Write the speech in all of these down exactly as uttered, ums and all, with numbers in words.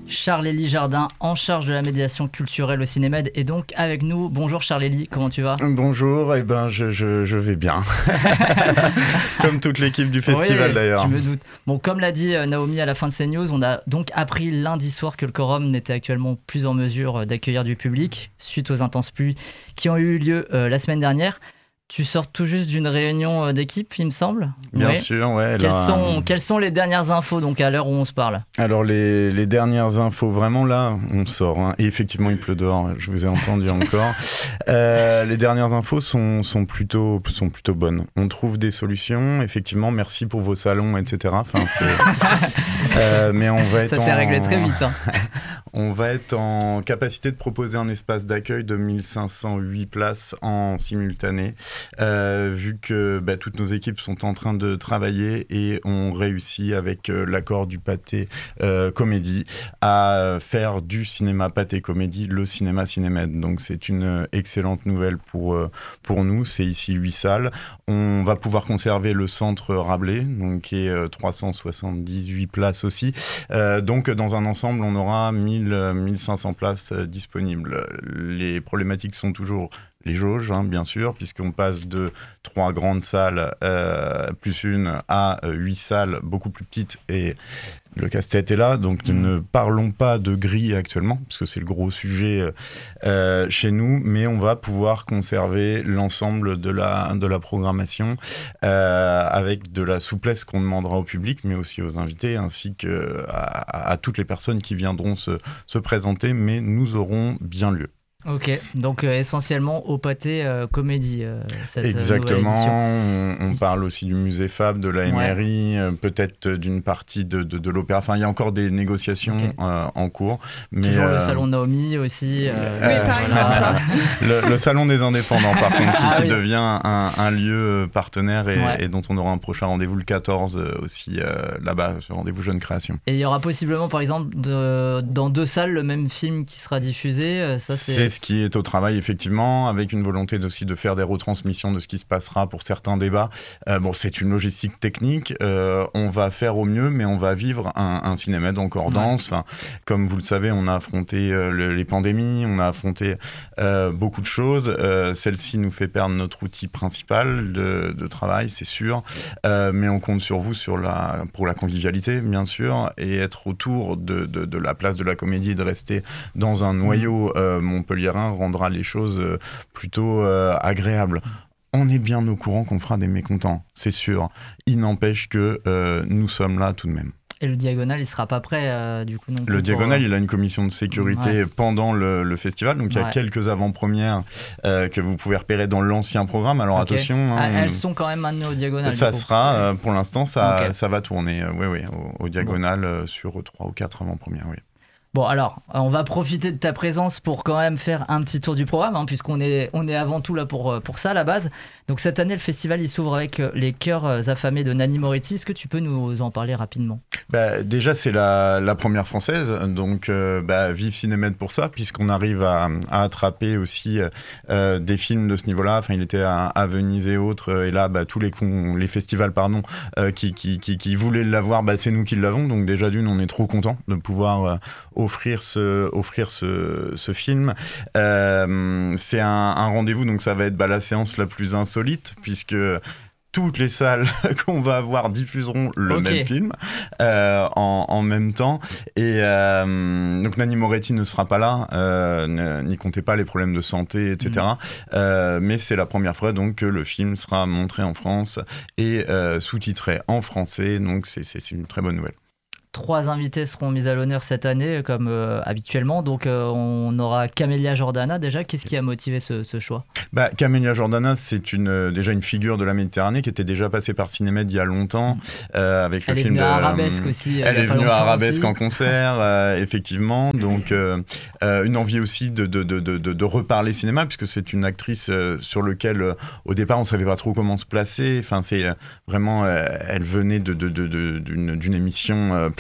Charles-Élie Jardin, en charge de la médiation culturelle au Cinémed, est donc avec nous. Bonjour Charles-Élie, comment tu vas ? Bonjour, et eh ben je, je, je vais bien. Comme toute l'équipe du festival oui, d'ailleurs. Je me doute. Bon, comme l'a dit Naomi à la fin de CNews, on a donc appris lundi soir que le quorum n'était actuellement plus en mesure d'accueillir du public suite aux intenses pluies qui ont eu lieu euh, la semaine dernière. Tu sors tout juste d'une réunion d'équipe, il me semble. Bien oui. sûr, ouais. Quelles, là, sont, quelles sont les dernières infos donc à l'heure où on se parle ? Alors les, les dernières infos, vraiment là, on sort. Hein, et effectivement, il pleut dehors. Je vous ai entendu encore. Euh, les dernières infos sont, sont plutôt sont plutôt bonnes. On trouve des solutions. Effectivement, merci pour vos salons, et cetera. Enfin, c'est... euh, mais on va être. Ça s'est en... réglé très vite. Hein. On va être en capacité de proposer un espace d'accueil de mille cinq cent huit places en simultané, euh, vu que bah, toutes nos équipes sont en train de travailler et ont réussi, avec euh, l'accord du Pâté euh, Comédie, à faire du cinéma Pâté Comédie le cinéma Cinémed. Donc c'est une excellente nouvelle pour, euh, pour nous. C'est ici huit salles. On va pouvoir conserver le centre Rabelais, donc, qui est euh, trois cent soixante-dix-huit places aussi. Euh, donc dans un ensemble, on aura mille cinq cents places euh, disponibles. Les problématiques sont toujours les jauges, hein, bien sûr, puisqu'on passe de trois grandes salles euh, plus une à euh, huit salles beaucoup plus petites, et le casse-tête est là. Donc mmh. ne parlons pas de grilles actuellement, parce que c'est le gros sujet euh, chez nous, mais on va pouvoir conserver l'ensemble de la, de la programmation euh, avec de la souplesse qu'on demandera au public, mais aussi aux invités, ainsi qu'à à, à toutes les personnes qui viendront se, se présenter, mais nous aurons bien lieu. Ok, donc euh, essentiellement au Pâté euh, Comédie, euh, cette Exactement, nouvelle édition. On, on parle aussi du musée Fab, de la M R I, ouais. euh, peut-être d'une partie de, de, de l'opéra. Enfin, il y a encore des négociations okay. euh, en cours. Mais, Toujours euh, le salon Naomi aussi. Euh, oui, par exemple. le, le salon des indépendants, par contre, qui, ah, qui oui. devient un, un lieu partenaire et, ouais. et dont on aura un prochain rendez-vous le quatorze aussi euh, là-bas, ce rendez-vous Jeune Création. Et il y aura possiblement, par exemple, de, dans deux salles, le même film qui sera diffusé. Ça, c'est... c'est ce qui est au travail, effectivement, avec une volonté aussi de faire des retransmissions de ce qui se passera pour certains débats. Euh, bon, c'est une logistique technique. Euh, on va faire au mieux, mais on va vivre un, un cinéma en concordance. Ouais. Enfin, comme vous le savez, on a affronté euh, le, les pandémies, on a affronté euh, beaucoup de choses. Euh, celle-ci nous fait perdre notre outil principal de, de travail, c'est sûr. Euh, mais on compte sur vous sur la, pour la convivialité, bien sûr, et être autour de, de, de la place de la Comédie, de rester dans un noyau euh, montpelliérain, rendra les choses plutôt euh, agréables. On est bien au courant qu'on fera des mécontents, c'est sûr. Il n'empêche que euh, nous sommes là tout de même. Et le Diagonal, il ne sera pas prêt euh, du coup non plus. Le pour... Diagonal, il a une commission de sécurité ouais. pendant le, le festival, donc il y a ouais. quelques avant-premières euh, que vous pouvez repérer dans l'ancien programme. Alors okay. attention, ah, hein, elles sont quand même maintenues au Diagonal. Ça sera, euh, pour l'instant, ça, okay. ça va tourner, euh, oui, oui, au, au Diagonal bon. euh, sur trois ou quatre avant-premières, oui. Bon, alors, on va profiter de ta présence pour quand même faire un petit tour du programme, hein, puisqu'on est, on est avant tout là pour, pour ça, à la base. Donc, cette année, le festival, il s'ouvre avec les Cœurs affamés de Nanni Moretti. Est-ce que tu peux nous en parler rapidement ? Bah, déjà, c'est la, la première française, donc euh, bah, vive Cinémed pour ça, puisqu'on arrive à, à attraper aussi euh, des films de ce niveau-là. Enfin, il était à, à Venise et autres, et là, bah, tous les, les festivals pardon, euh, qui, qui, qui, qui voulaient l'avoir, bah, c'est nous qui l'avons. Donc déjà, d'une, on est trop contents de pouvoir euh, offrir ce, offrir ce, ce film. Euh, c'est un, un rendez-vous, donc ça va être bah, la séance la plus insolite, puisque toutes les salles qu'on va avoir diffuseront le okay. même film euh, en, en même temps. Et euh, donc Nanni Moretti ne sera pas là, euh, n'y comptez pas les problèmes de santé, et cetera. Mmh. Euh, mais c'est la première fois donc que le film sera montré en France et euh, sous-titré en français. Donc c'est, c'est, c'est une très bonne nouvelle. Trois invités seront mis à l'honneur cette année, comme euh, habituellement. Donc, euh, on aura Camélia Jordana. Déjà, qu'est-ce qui a motivé ce, ce choix ? bah, Camélia Jordana, c'est une, euh, déjà une figure de la Méditerranée qui était déjà passée par Cinémed il y a longtemps. Mmh. Euh, avec elle le est film venue de, à Arabesque aussi. Elle est venue à Arabesque aussi. en concert, euh, effectivement. Donc, euh, euh, une envie aussi de, de, de, de, de reparler cinéma, puisque c'est une actrice euh, sur laquelle, euh, au départ, on ne savait pas trop comment se placer. Enfin, c'est euh, vraiment, euh, elle venait de, de, de, de, d'une, d'une émission euh, plutôt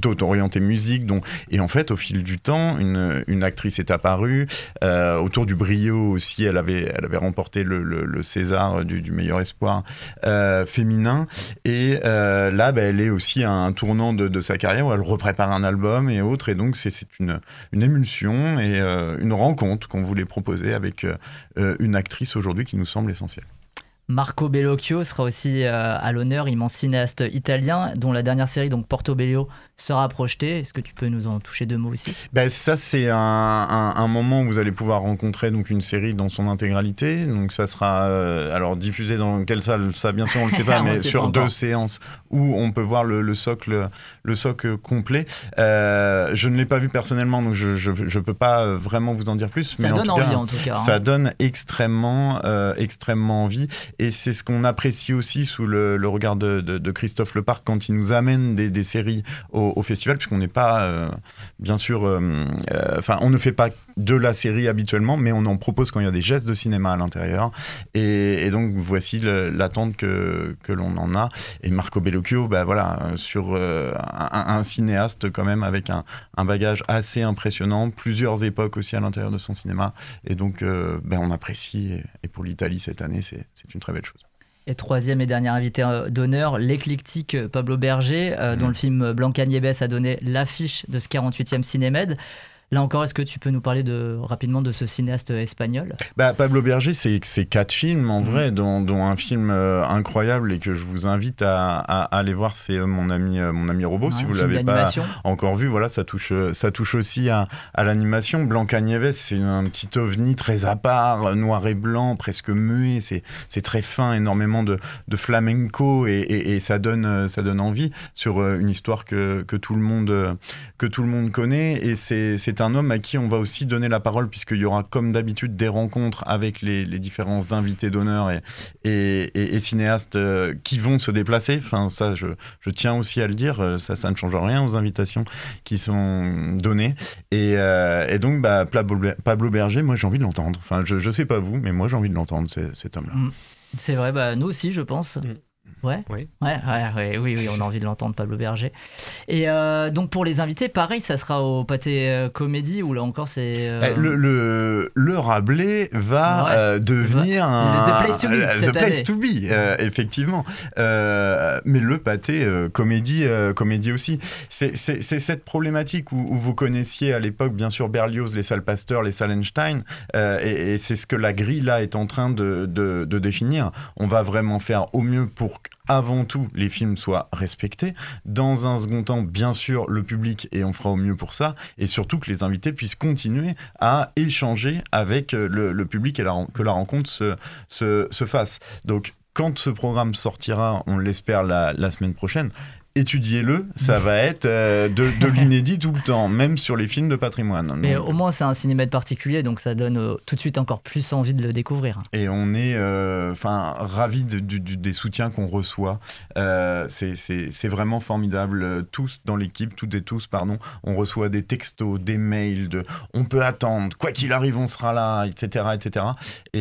plutôt orienté musique. Donc, et en fait, au fil du temps, une, une actrice est apparue. Euh, autour du Brio aussi, elle avait, elle avait remporté le, le, le César du, du meilleur espoir euh, féminin. Et euh, là, bah, elle est aussi à un tournant de, de sa carrière où elle reprépare un album et autres. Et donc, c'est, c'est une, une émulsion et euh, une rencontre qu'on voulait proposer avec euh, une actrice aujourd'hui qui nous semble essentielle. Marco Bellocchio sera aussi euh, à l'honneur, immense cinéaste italien, dont la dernière série, donc Portobello, sera projetée. Est-ce que tu peux nous en toucher deux mots aussi ? Ben, ça, c'est un, un, un moment où vous allez pouvoir rencontrer donc, une série dans son intégralité. Donc, ça sera euh, alors, diffusé dans quelle salle ? Ça, bien sûr, on ne le sait pas, mais sait sur pas deux séances où on peut voir le, le, socle, le socle complet. Euh, je ne l'ai pas vu personnellement, donc je ne peux pas vraiment vous en dire plus. Ça mais donne en tout envie, cas, en tout cas. Ça hein. donne extrêmement, euh, extrêmement envie. Et c'est ce qu'on apprécie aussi sous le, le regard de, de, de Christophe Leparc quand il nous amène des, des séries au, au festival, puisqu'on n'est pas, euh, bien sûr, enfin, euh, euh, on ne fait pas de la série habituellement, mais on en propose quand il y a des gestes de cinéma à l'intérieur. Et, et donc, voici le, l'attente que, que l'on en a. Et Marco Bellocchio, bah, voilà, sur euh, un, un cinéaste quand même avec un, un bagage assez impressionnant, plusieurs époques aussi à l'intérieur de son cinéma. Et donc, euh, bah, on apprécie. Et, et pour l'Italie cette année, c'est, c'est une très belle chose. Et troisième et dernier invité d'honneur, l'éclectique Pablo Berger, euh, mmh. dont le film Blanca-Nieves a donné l'affiche de ce quarante-huitième Cinémed. Là encore, est-ce que tu peux nous parler de, rapidement de ce cinéaste espagnol ? bah, Pablo Berger, c'est, c'est quatre films en mmh. vrai, dont, dont un film euh, incroyable et que je vous invite à, à, à aller voir, c'est euh, mon, ami, euh, mon ami Robot, ouais, si vous ne l'avez pas encore vu. Voilà, ça, touche, ça touche aussi à, à l'animation. Blanca-Nieves, c'est un petit ovni très à part, noir et blanc, presque muet, c'est, c'est très fin, énormément de, de flamenco et, et, et ça, donne, ça donne envie sur une histoire que, que, tout, le monde, que tout le monde connaît. Et c'est, c'est un homme à qui on va aussi donner la parole, puisqu'il y aura comme d'habitude des rencontres avec les, les différents invités d'honneur et, et, et, et cinéastes euh, qui vont se déplacer. Enfin, ça, je, je tiens aussi à le dire, ça, ça ne change rien aux invitations qui sont données. Et, euh, et donc, bah, Pablo Berger, moi j'ai envie de l'entendre. Enfin, je ne sais pas vous, mais moi j'ai envie de l'entendre, c'est, cet homme-là. Mmh. C'est vrai, bah, nous aussi, je pense. Mmh. Ouais. Oui. Ouais, ouais, ouais, oui, oui, on a envie de l'entendre, Pablo Berger. Et euh, donc pour les invités, pareil, ça sera au Pâté euh, Comédie où là encore c'est. Euh... Le, le, le Rabelais va ouais. euh, devenir un. The Place to Be. Uh, the Place to Be, euh, effectivement. Euh, mais le Pâté euh, Comédie, euh, comédie aussi. C'est, c'est, c'est cette problématique où, où vous connaissiez à l'époque, bien sûr, Berlioz, les salles Pasteur, les salles Einstein. Euh, et, et c'est ce que la grille là est en train de, de, de définir. On va vraiment faire au mieux pour avant tout, les films soient respectés. Dans un second temps, bien sûr, le public, et on fera au mieux pour ça, et surtout que les invités puissent continuer à échanger avec le, le public et la, que la rencontre se, se, se fasse. Donc, quand ce programme sortira, on l'espère la, la semaine prochaine, étudiez-le, ça va être euh, de, de l'inédit tout le temps, même sur les films de patrimoine. Mais donc, au moins, c'est un cinéma particulier, donc ça donne euh, tout de suite encore plus envie de le découvrir. Et on est euh, ravis de, de, de, des soutiens qu'on reçoit. Euh, c'est, c'est, c'est vraiment formidable. Tous dans l'équipe, toutes et tous, pardon, on reçoit des textos, des mails de « on peut attendre, quoi qu'il arrive, on sera là », et cetera, et cetera.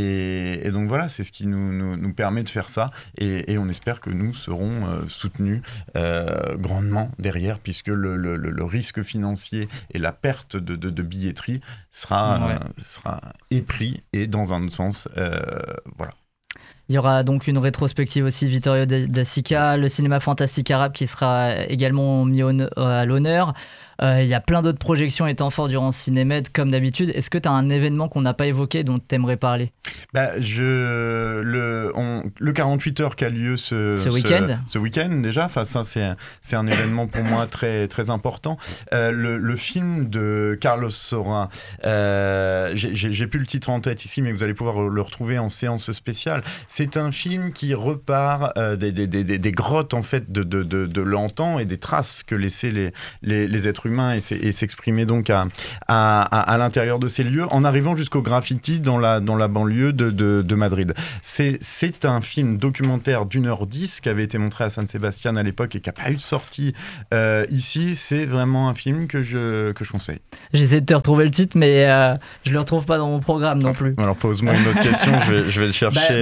Et, et donc voilà, c'est ce qui nous, nous, nous permet de faire ça. Et, et on espère que nous serons euh, soutenus euh, Euh, grandement derrière, puisque le, le, le risque financier et la perte de, de, de billetterie sera, ouais. euh, sera épris et dans un autre sens, euh, voilà. Il y aura donc une rétrospective aussi, Vittorio Da Sica, le cinéma fantastique arabe qui sera également mis au, à l'honneur. Euh, il y a plein d'autres projections et temps forts durant Cinémed, comme d'habitude. Est-ce que tu as un événement qu'on n'a pas évoqué dont tu aimerais parler ? bah, je, le, on, le quarante-huit heures qui a lieu ce, ce week-end, ce, ce week-end déjà, enfin, ça, c'est, un, c'est un événement pour moi très, très important. Euh, le, le film de Carlos Saura, euh, j'ai, j'ai, j'ai plus le titre en tête ici, mais vous allez pouvoir le retrouver en séance spéciale. C'est un film qui repart euh, des, des, des, des grottes en fait, de, de, de, de l'antan et des traces que laissaient les, les, les êtres humains et, et s'exprimer donc à, à, à, à l'intérieur de ces lieux en arrivant jusqu'au graffiti dans la, dans la banlieue de, de, de Madrid. C'est, c'est un film documentaire d'une heure dix qui avait été montré à San Sebastián à l'époque et qui n'a pas eu de sortie euh, ici. C'est vraiment un film que je, que je conseille. J'essaie de te retrouver le titre, mais euh, je ne le retrouve pas dans mon programme non plus. Alors pose-moi une autre question, je vais, je vais le chercher bah, mon, euh, mon en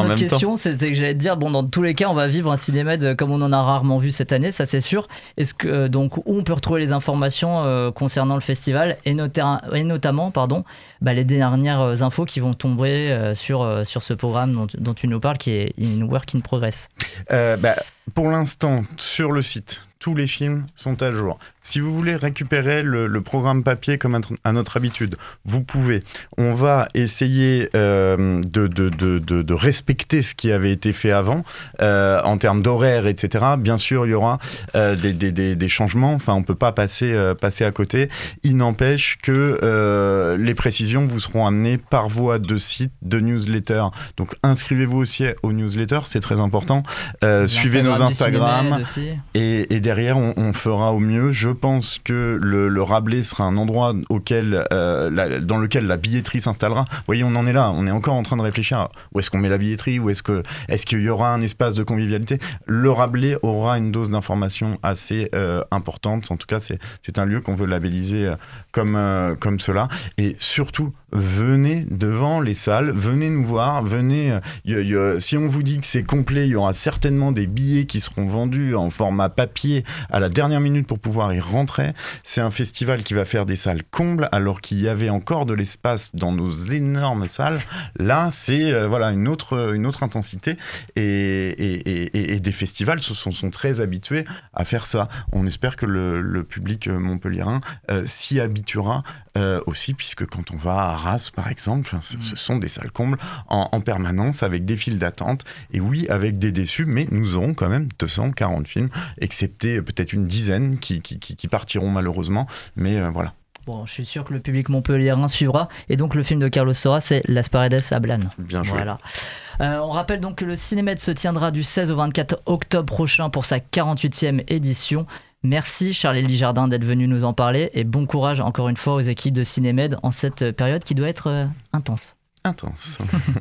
en même question, temps. c'était que j'allais te dire, bon, dans tous les cas, on va vivre un Cinémed comme on en a rarement vu cette année, ça c'est sûr. Est-ce que, euh, donc, où on peut retrouver les informations euh, concernant le festival et, nota- et notamment pardon, bah, les dernières infos qui vont tomber euh, sur, euh, sur ce programme dont, dont tu nous parles, qui est In Work in Progress. euh, bah, Pour l'instant, sur le site, tous les films sont à jour. Si vous voulez récupérer le, le programme papier comme à notre habitude, vous pouvez. On va essayer euh, de, de, de, de, de respecter ce qui avait été fait avant, euh, en termes d'horaire, et cetera. Bien sûr, il y aura euh, des, des, des, des changements. Enfin, on ne peut pas passer, euh, passer à côté. Il n'empêche que euh, les précisions vous seront amenées par voie de site, de newsletter. Donc, inscrivez-vous aussi aux newsletters, c'est très important. Euh, suivez nos Instagram. Et, et derrière, on, on fera au mieux. Je pense que le, le Rabelais sera un endroit auquel, euh, la, dans lequel la billetterie s'installera. Vous voyez, on en est là. On est encore en train de réfléchir à où est-ce qu'on met la billetterie, où est-ce que, est-ce qu'il y aura un espace de convivialité. Le Rabelais aura une dose d'information assez euh, importante. En tout cas, c'est, c'est un lieu qu'on veut labelliser euh, comme, euh, comme cela. Et surtout, venez devant les salles, venez nous voir, venez. Euh, y, y, si on vous dit que c'est complet, il y aura certainement des billets qui seront vendus en format papier à la dernière minute pour pouvoir y rentrer. C'est un festival qui va faire des salles combles alors qu'il y avait encore de l'espace dans nos énormes salles. Là, c'est euh, voilà, une autre, une autre intensité et, et, et, et des festivals se sont, sont très habitués à faire ça. On espère que le, le public montpelliérain euh, s'y habituera euh, aussi, puisque quand on va à Arras, par exemple, ce, ce sont des salles combles en, en permanence avec des files d'attente et oui, avec des déçus, mais nous aurons quand même deux cent quarante films, excepté peut-être une dizaine qui, qui, qui, qui partiront malheureusement, mais euh, voilà. Bon, je suis sûr que le public montpelliérain suivra. Et donc, le film de Carlos Saura, c'est Las Paredes Hablan. Bien joué. Voilà. Euh, on rappelle donc que le Cinémed se tiendra du seize au vingt-quatre octobre prochain pour sa quarante-huitième édition. Merci Charles-Élie Jardin d'être venu nous en parler et bon courage encore une fois aux équipes de Cinémed en cette période qui doit être euh, intense. Intense.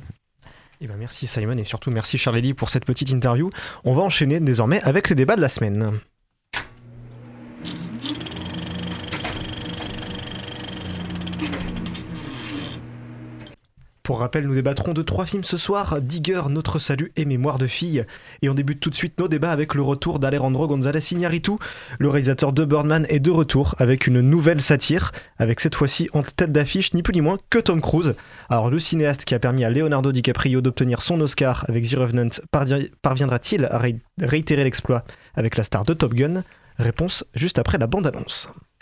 Eh ben merci Simon et surtout merci Charles-Élie pour cette petite interview. On va enchaîner désormais avec le débat de la semaine. Pour rappel, nous débattrons de trois films ce soir, Digger, Notre Salut et Mémoire de fille. Et on débute tout de suite nos débats avec le retour d'Alejandro González Iñárritu. Le réalisateur de Birdman est de retour avec une nouvelle satire, avec cette fois-ci en tête d'affiche ni plus ni moins que Tom Cruise. Alors le cinéaste qui a permis à Leonardo DiCaprio d'obtenir son Oscar avec The Revenant parviendra-t-il à ré- réitérer l'exploit avec la star de Top Gun ? Réponse juste après la bande-annonce.